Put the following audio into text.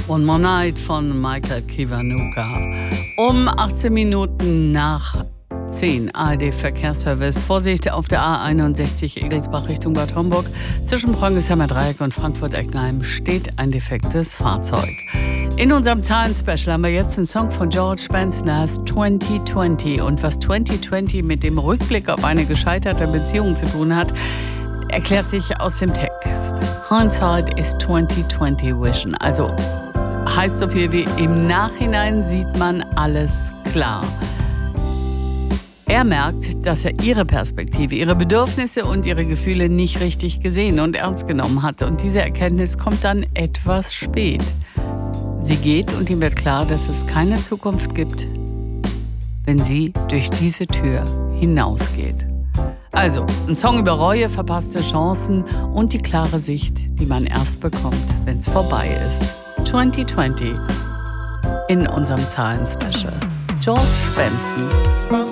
One More Night von Michael Kiwanuka. Um 18 Minuten nach 10 ARD-Verkehrsservice. Vorsicht auf der A61 Egelsbach Richtung Bad Homburg. Zwischen Pröngeshammer Dreieck und Frankfurt-Eckenheim steht ein defektes Fahrzeug. In unserem Zahlen-Special haben wir jetzt einen Song von George Benson, der heißt 2020. Und was 2020 mit dem Rückblick auf eine gescheiterte Beziehung zu tun hat, erklärt sich aus dem Text. Hindsight is 2020 Vision. Also heißt so viel wie im Nachhinein sieht man alles klar. Er merkt, dass er ihre Perspektive, ihre Bedürfnisse und ihre Gefühle nicht richtig gesehen und ernst genommen hat. Und diese Erkenntnis kommt dann etwas spät. Sie geht und ihm wird klar, dass es keine Zukunft gibt, wenn sie durch diese Tür hinausgeht. Also, ein Song über Reue, verpasste Chancen und die klare Sicht, die man erst bekommt, wenn es vorbei ist. 2020 in unserem Zahlen-Special. George Benson.